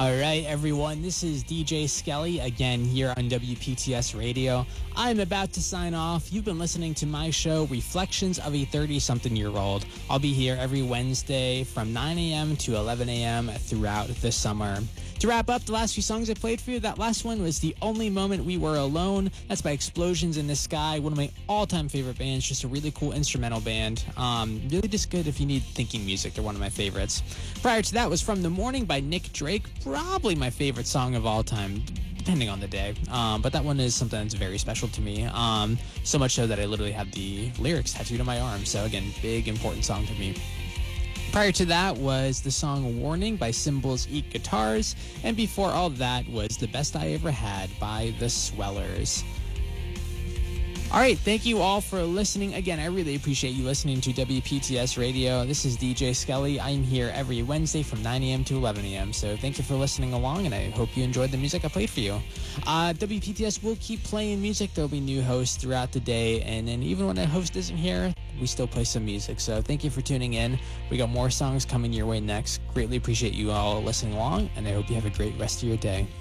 All right, everyone, this is DJ Skelly again here on WPTS Radio. I'm about to sign off. You've been listening to my show, Reflections of a 30-something-year-old. I'll be here every Wednesday from 9 a.m. to 11 a.m. throughout the summer. To wrap up, the last few songs I played for you, that last one was The Only Moment We Were Alone. That's by Explosions in the Sky, one of my all-time favorite bands, just a really cool instrumental band. Really just good if you need thinking music. They're one of my favorites. Prior to that was From the Morning by Nick Drake, probably my favorite song of all time, depending on the day. But that one is something that's very special to me. So much so that I literally have the lyrics tattooed on my arm. So again, big, important song to me. Prior to that was the song Warning by Cymbals Eat Guitars, and before all that was The Best I Ever Had by The Swellers. All right, thank you all for listening. Again, I really appreciate you listening to WPTS Radio. This is DJ Skelly. I'm here every Wednesday from 9 a.m. to 11 a.m. So thank you for listening along, and I hope you enjoyed the music I played for you. WPTS will keep playing music. There'll be new hosts throughout the day, and then even when a host isn't here, we still play some music. So thank you for tuning in. We got more songs coming your way next. Greatly appreciate you all listening along, and I hope you have a great rest of your day.